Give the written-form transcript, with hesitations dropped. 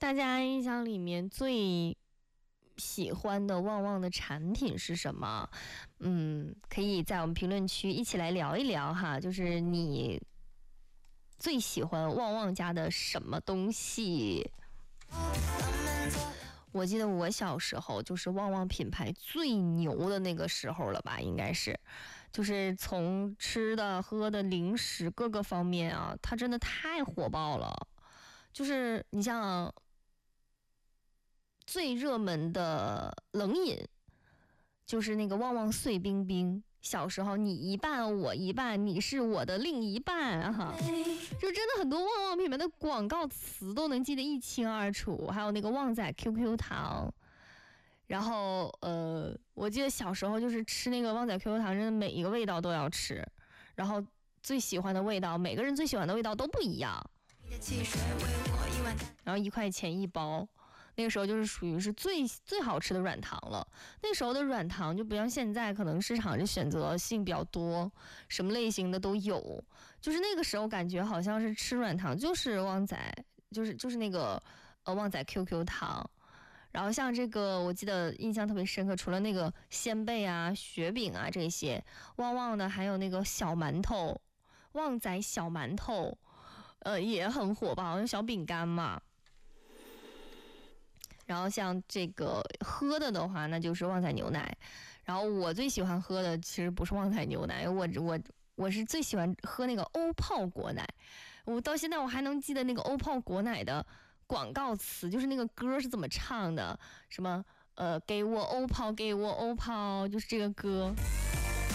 大家印象里面最喜欢的旺旺的产品是什么？可以在我们评论区一起来聊一聊哈，就是你最喜欢旺旺家的什么东西？我记得我小时候就是旺旺品牌最牛的那个时候了吧，应该是，就是从吃的、喝的、零食各个方面啊，它真的太火爆了。就是你像最热门的冷饮，就是那个旺旺碎冰冰。小时候你一半我一半，你是我的另一半哈，就真的很多旺旺品牌的广告词都能记得一清二楚，还有那个旺仔 QQ 糖。然后我记得小时候就是吃那个旺仔 QQ 糖，真的每一个味道都要吃，然后最喜欢的味道，每个人最喜欢的味道都不一样。然后1块钱一包。那个时候就是属于是最好吃的软糖了。那时候的软糖就不像现在，可能市场的选择性比较多，什么类型的都有。就是那个时候感觉好像是吃软糖就是旺仔，就是那个旺仔 QQ 糖。然后像这个我记得印象特别深刻，除了那个鲜贝啊、雪饼啊这些，旺旺的还有那个小馒头，旺仔小馒头，也很火爆，小饼干嘛。然后像这个喝的话，那就是旺仔牛奶。然后我最喜欢喝的其实不是旺仔牛奶，我是最喜欢喝那个欧泡果奶。我到现在我还能记得那个欧泡果奶的广告词，就是那个歌是怎么唱的，什么给我欧泡，给我欧泡，就是这个歌。